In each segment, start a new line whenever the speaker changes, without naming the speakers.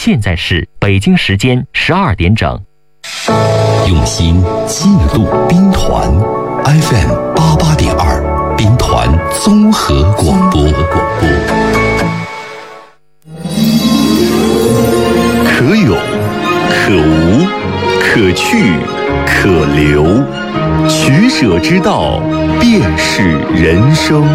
现在是北京时间12点整。
用心记录兵团 FM88.2兵团综合广播。可有可无，可去可留，取舍之道便是人生。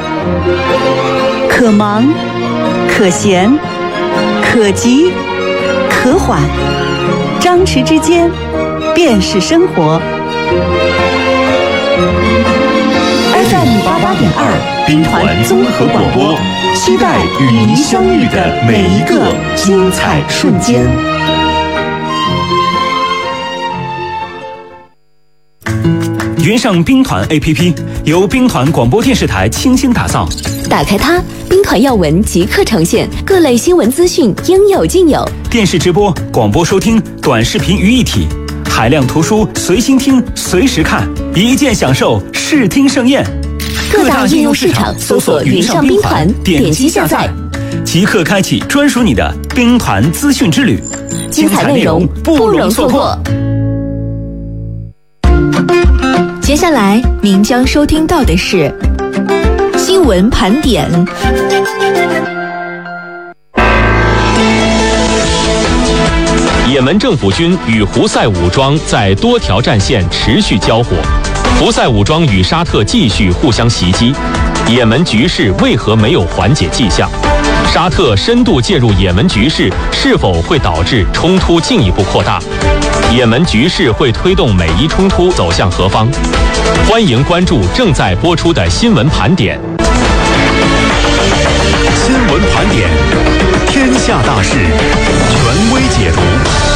可忙可闲可急可缓，张弛之间便是生活。FM88.2兵团综合广播，期待与您相遇的每一个精彩瞬间。
云上兵团 APP 由兵团广播电视台倾心打造，
打开它，兵团要闻即刻呈现，各类新闻资讯应有尽有，
电视直播、广播收听、短视频于一体，海量图书随心听随时看，一键享受视听盛宴。
各大应用市场搜索云上兵团，点击下载，
即刻开启专属你的兵团资讯之旅，
精彩内容不容错过。接下来您将收听到的是新闻盘点。
也门政府军与胡塞武装在多条战线持续交火，胡塞武装与沙特继续互相袭击，也门局势为何没有缓解迹象？沙特深度介入也门局势，是否会导致冲突进一步扩大？也门局势会推动美伊冲突走向何方？欢迎关注正在播出的新闻盘点。
新闻盘点，天下大事，权威解读。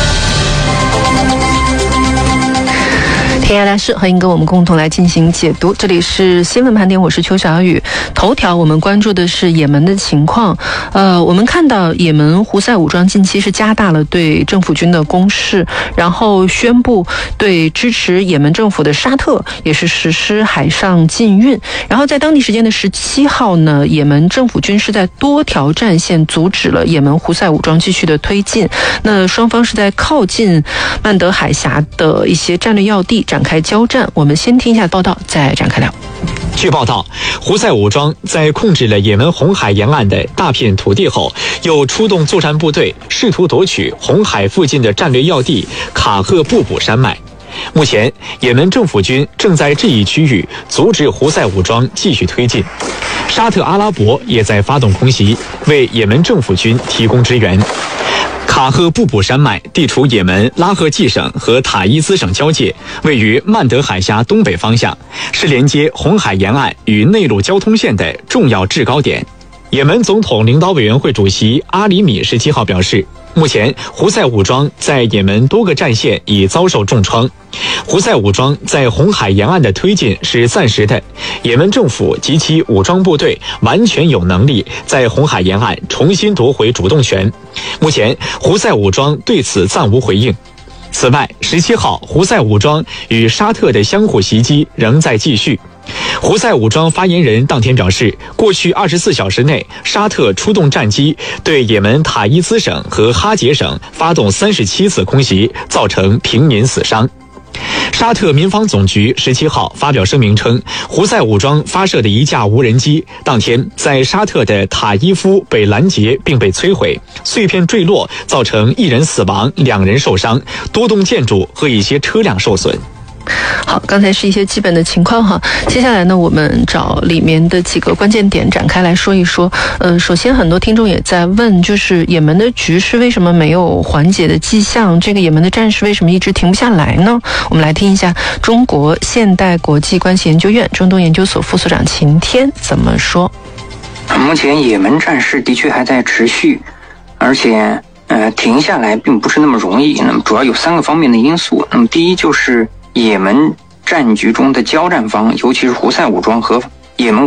天下大事，欢迎跟我们共同来进行解读。这里是新闻盘点，我是邱小雨。头条我们关注的是也门的情况。我们看到也门胡塞武装近期是加大了对政府军的攻势，然后宣布对支持也门政府的沙特也是实施海上禁运。然后在当地时间的17号呢，也门政府军是在多条战线阻止了也门胡塞武装继续的推进。那双方是在靠近曼德海峡的一些战略要地展开交战。我们先听一下报道，再展开聊。
据报道，胡塞武装在控制了也门红海沿岸的大片土地后，又出动作战部队，试图夺取红海附近的战略要地卡赫布卜山脉。目前，也门政府军正在这一区域阻止胡塞武装继续推进。沙特阿拉伯也在发动空袭，为也门政府军提供支援。卡赫布卜山脉地处也门拉赫季省和塔伊兹省交界，位于曼德海峡东北方向，是连接红海沿岸与内陆交通线的重要制高点。也门总统领导委员会主席阿里米17号表示，目前胡塞武装在也门多个战线已遭受重创，胡塞武装在红海沿岸的推进是暂时的，也门政府及其武装部队完全有能力在红海沿岸重新夺回主动权。目前胡塞武装对此暂无回应。此外，17号胡塞武装与沙特的相互袭击仍在继续。胡塞武装发言人当天表示，过去24小时内，沙特出动战机对也门塔伊兹省和哈杰省发动37次空袭，造成平民死伤。沙特民防总局17号发表声明称，胡塞武装发射的一架无人机当天在沙特的塔伊夫被拦截并被摧毁，碎片坠落，造成1人死亡，2人受伤，多栋建筑和一些车辆受损。
好，刚才是一些基本的情况哈。接下来呢，我们找里面的几个关键点展开来说一说。首先很多听众也在问，就是也门的局势为什么没有缓解的迹象？这个也门的战事为什么一直停不下来呢？我们来听一下中国现代国际关系研究院中东研究所副所长秦天怎么说。
目前也门战事的确还在持续，而且停下来并不是那么容易。那么主要有3个方面的因素。那么第一就是也门战局中的交战方，尤其是胡塞武装和也门